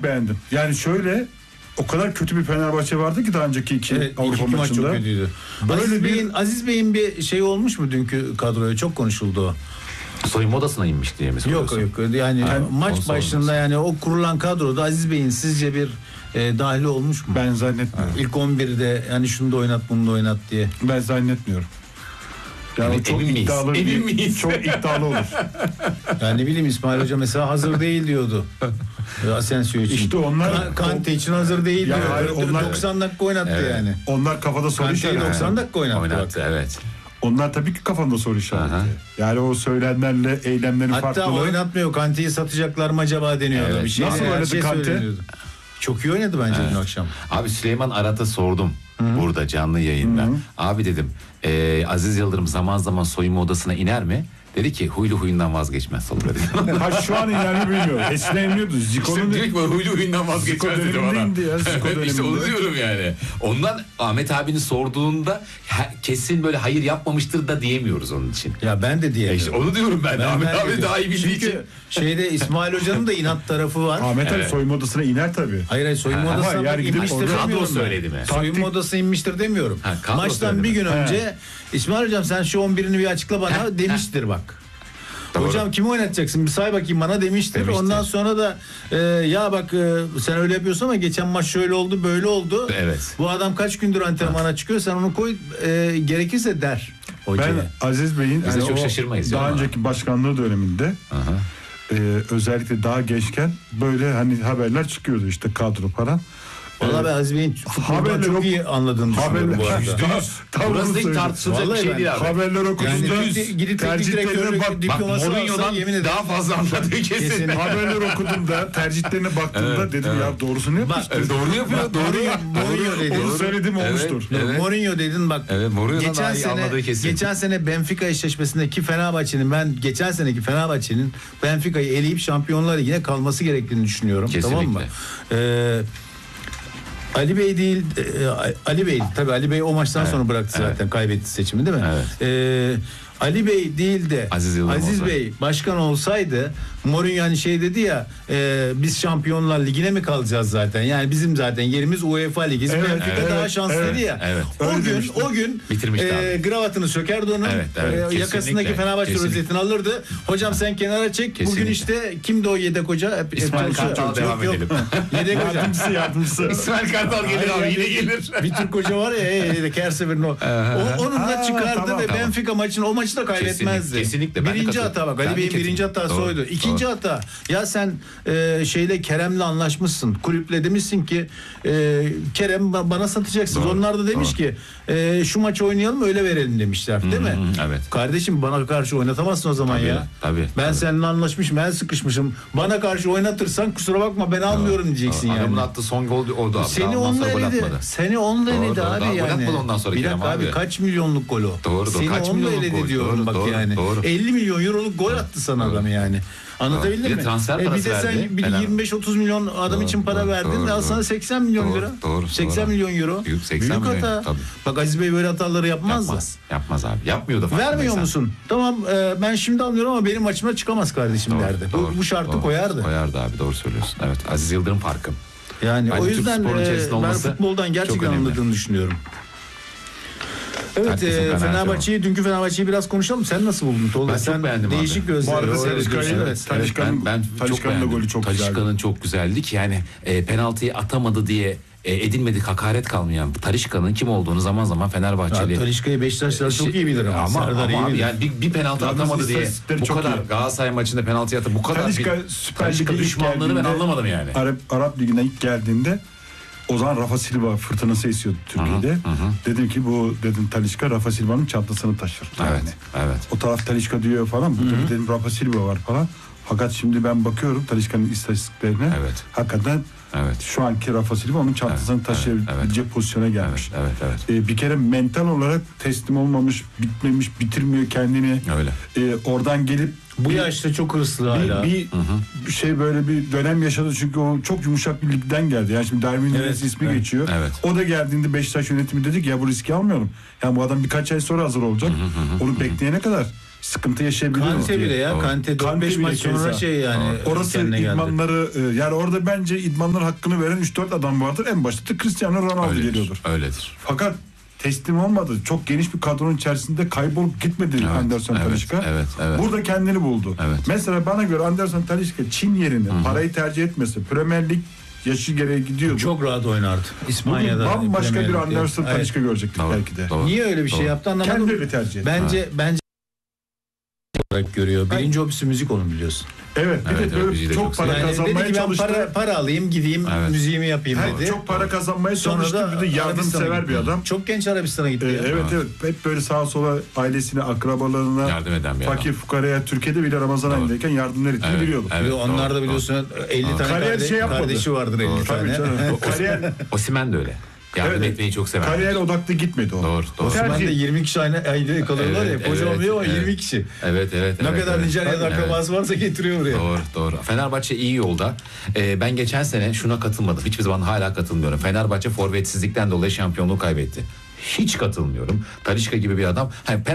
beğendim. Yani şöyle, o kadar kötü bir Fenerbahçe vardı ki daha önceki iki Avrupa maç maçında. çok kötüydü. Aziz Bey'in bir şey olmuş mu dünkü kadroya? Çok konuşuldu o. Soyunma odasına inmiş diye mi soruyorsun? Yok yani maç başında yani o kurulan kadroda Aziz Bey'in sizce bir dahili olmuş mu? Ben zannetmiyorum. İlk 11'de yani şunu da oynat bunu da oynat diye. Ben zannetmiyorum. Yani çok iddialı çok iddialı olur. Yani ne bileyim, İsmail Hoca mesela hazır değil diyordu. Asensio için. İşte onlar Kante için hazır değil ya diyor. hayır, onlar 90 dakika oynattı yani. Onlar kafada soru Kante'yi işareti. 90 dakika oynattı. Evet. Onlar tabii ki kafanda soru işareti. Aha. Yani o söylenenlerle eylemlerin farklılığı. Hatta oynatmıyor. Kante'yi satacaklar mı acaba deniyordu. Evet. Bir şey, Nasıl oynadı Kante? Çok iyi oynadı bence dün akşam. Abi Süleyman Arat'a sordum. Burada canlı yayında. Abi dedim, Aziz Yıldırım zaman zaman soyunma odasına iner mi? Dedi ki huylu huyundan vazgeçmez sonra dedi. Ha şu an yani bilmiyorum. Eskiden iniyordu. Zico'nun İşte diyor ki huylu huyundan vazgeçmez dedi bana. dönemindeydi ya, Zico İşte onu döneminde. diyorum yani. Ondan Ahmet abinin sorduğunda kesin böyle hayır yapmamıştır da diyemiyoruz onun için. Ya ben de diyemiyorum. İşte onu diyorum ben. Ahmet ben abi de daha iyi bildiği için. Çünkü şeyde İsmail Hoca'nın da inat tarafı var. Ahmet Ali soyunma odasına iner tabii. Hayır soyunma Ama odasına yer gidip inmiştir orada demiyorum kadro ben. söyledi mi? Soyunma odası inmiştir demiyorum. kadro Maçtan söyledi bir mi? gün önce İsmail Hocam sen şu 11'ini bir açıkla bana demiştir bak. Doğru. Hocam kimi oynatacaksın bir say bakayım bana demiştir. Ondan sonra da ya bak sen öyle yapıyorsun ama geçen maç şöyle oldu böyle oldu. Evet. Bu adam kaç gündür antrenmana çıkıyor, sen onu koy gerekirse der hocaya. Ben Aziz Bey'in Biz de çok şaşırmayız daha ya önceki başkanlığı döneminde özellikle daha gençken böyle hani haberler çıkıyordu işte kadro falan. Vallahi ben Aziz Bey'in futboldan haberler çok iyi anladığını düşünüyorum bu arada. Burası da hiç tartışılacak bir şey değil abi. Haberler okuduğunda Yani gidip teknik tercihlerine direktörlük bak. diploması alsa Mourinho'dan yemin ederim. daha fazla anladığı kesin. Kesin. Haberler okuduğumda tercihlerine baktığımda dedim ya doğrusunu yapmıştır. Doğru yapıyor. Mourinho dedi. Onu söyledim olmuştur. Evet. Mourinho dedin bak. Evet, Mourinho'dan daha iyi anladığı kesin. Geçen sene Benfica eşleşmesindeki geçen seneki Fenerbahçe'nin Benfica'yı eleyip Şampiyonlar Ligi'ne kalması gerektiğini düşünüyorum. Kesinlikle. Tamam mı? Ali Bey değil, Ali Bey tabii Ali Bey o maçtan sonra bıraktı zaten, kaybetti seçimi değil mi? Evet. Ali Bey değil de Aziz Bey başkan olsaydı, Mourinho hani şey dedi ya, biz Şampiyonlar Ligi'ne mi kalacağız zaten? Yani bizim zaten yerimiz UEFA Ligi. Evet, Benfica daha şanslıydı ya. Evet. O gün Bitirmişti abi. gravatını sökerdi onun. Evet, yakasındaki kesinlikle. Fenerbahçe Kesinlikle. rozetini alırdı. Hocam sen kenara çek. Bugün Kesinlikle. işte kimdi o yedek hoca? Hep İsmail çalışıyor. Kartal devam Yok. edelim. Yedek hoca. Yardımcısı. İsmail Kartal gelir abi, yine gelir. Bir Türk hoca var ya her seferinde onunla çıkardı tamam, ve tamam. Benfica maçını o maçı da kaybetmezdi. Kesinlikle. Ben de Birinci katılıyorum. hata bak, Ali Ben de Bey'in birinci kesinlikle. hatası Doğru, oydu. İkinci doğru. hata, ya sen şeyle Kerem'le anlaşmışsın. Kulüple demişsin ki Kerem bana satacaksınız. Doğru, Onlar da demiş ki şu maçı oynayalım öyle verelim demişler değil mi? Evet. Kardeşim bana karşı oynatamazsın o zaman Tabii, ya. tabii, Ben tabii. seninle anlaşmışım, ben sıkışmışım. Bana karşı oynatırsan kusura bakma ben almıyorum diyeceksin yani. Adamın attığı son gol oldu abi. Seni Ondan onunla sonra gol eledi. atmadı. Seni onunla Doğru, eledi doğru. abi Daha gol yani. atmadı ondan sonra Bir Kerem dakika abi abi. kaç milyonluk gol o? Doğru, Seni kaç onunla milyonluk eledi gol? diyorum Doğru, bak doğru, yani. doğru. 50 milyon euroluk gol attı sana adam yani. Anlatabildim Bir de mi? transfer Bir parası de sen verdi. bir Helal. 25-30 milyon adam için para doğru, verdin. doğru, Al sana doğru. 80 milyon Doğru, lira. doğru, 80 doğru. milyon euro. Büyük 80 Büyük milyon, hata. tabii. Bak Aziz Bey böyle hataları yapmaz da. Yapmaz abi. Yapmıyor da. Vermiyor farkındaysan. musun? Tamam ben şimdi anlıyorum ama benim maçıma çıkamaz kardeşim Doğru, derdi. doğru, Bu şartı doğru. koyardı. Koyardı abi, doğru söylüyorsun. Evet, Aziz Yıldırım farkı. Yani Bence o Türk yüzden sporun içerisinde ben olması futboldan çok gerçekten önemli. anladığını düşünüyorum. Evet, Herkesin kanaati dünkü Fenerbahçe'yi biraz konuşalım. Sen nasıl buldun Tolga? Ben çok Sen beğendim abi. değişik gözler. Bu arada Ben çok Talisca'nın da beğendim. golü çok güzeldi. Talisca'nın çok güzeldi ki yani penaltıyı atamadı diye edilmedik hakaret kalmayan Talisca'nın kim olduğunu zaman zaman Fenerbahçeli. Talisca'yı Beşiktaşlar çok iyi bilir ama. Serdar iyi abi bilir. yani bir penaltı Yalnız atamadı diye istatistikleri bu çok kadar iyi. Galatasaray maçında penaltı atıp bu kadar Talisca bir Süper Talisca Lig'e ilk düşmanlığını ben geldiğinde, anlamadım yani. Arap Ligi'ne ilk geldiğinde o zaman Rafa Silva fırtınası esiyordu Türkiye'de. Dedim ki bu Talisca Rafa Silva'nın çantasını taşır. Yani. Evet. O taraf Talisca diyor falan. Burada dedim Rafa Silva var falan. Fakat şimdi ben bakıyorum Talisca'nın istatistiklerine. Evet. Hakikaten şu anki Rafa Silva onun çantasını taşıyabilecek pozisyona gelmiş. Evet. Bir kere mental olarak teslim olmamış, bitmemiş, bitirmiyor kendini. Öyle. Oradan gelip Bu yaşta çok hırslı hala. bir şey böyle bir dönem yaşadı çünkü o çok yumuşak bir ligden geldi. Yani şimdi Darwin Núñez ismi geçiyor. Evet. O da geldiğinde Beşiktaş yönetimi dedi ki ya bu riski almıyorum. Yani bu adam birkaç ay sonra hazır olacak. Onu bekleyene kadar sıkıntı yaşayabilir. Kante bile ya. Doğru. Kante 4-5 bile maç sonra keza. yani. Orası kendine geldi. idmanları yani orada bence idmanlar hakkını veren 3-4 adam vardır. En başta da Cristiano Ronaldo geliyordur. Öyledir. Fakat teslim olmadı. Çok geniş bir kadronun içerisinde kaybolup gitmedi Evet, Anderson evet, Talisca. evet, evet. Burada kendini buldu. Evet. Mesela bana göre Anderson Talisca Çin yerine parayı tercih etmese Premier Lig yaşı gereği gidiyordu. Çok rahat oynardı. Bugün İspanya'da. bambaşka Premier bir Lig'de. Anderson Evet. Talisca görecektik Doğru, belki de. doğru. Niye öyle bir şey Doğru. yaptı anlamadım. Kendi öyle tercih etti. Bence olarak görüyor. Birinci hobisi müzik onun biliyorsun. Evet, bir Evet, de evet, böyle bizi de çok çok para Yani kazanmaya dedi ki ben çalıştı. para alayım gideyim Evet. müziğimi yapayım Hayır, dedi. çok para kazanmaya Sonra çalıştı. da Bir de yardımsever Arabistan'a bir gitti. adam. Çok genç Arabistan'a gitti. ya. Evet evet, hep böyle sağa sola ailesine, akrabalarına, Yardım eden bir fakir adam. fukaraya, Türkiye'de bile Ramazan Doğru. ayındayken yardımlar ettiğini Evet, biliyordu. evet. Bir de onlar doğru, da biliyorsun 50 tane Kariyer şey yapmadı. kardeşi vardır 50 Tabii tane. canım. Kariyer, Osimhen de öyle. Yardım Evet. etmeyi çok sever. kariyer odaklı gitmedi o. Doğru, doğru. Tercih- Osman da 20 kişi aynı evde kalıyorlar Evet, ya. Kocaman evet, bir ama evet. 20 kişi. Evet, evet. Ne evet, kadar evet. Nijerya'da Evet. akrabası varsa getiriyor buraya. Doğru, doğru. Fenerbahçe iyi yolda. Ben geçen sene şuna katılmadım. Hiçbir zaman hala katılmıyorum. Fenerbahçe forvetsizlikten dolayı şampiyonluğu kaybetti. Hiç katılmıyorum. Talisca gibi bir adam.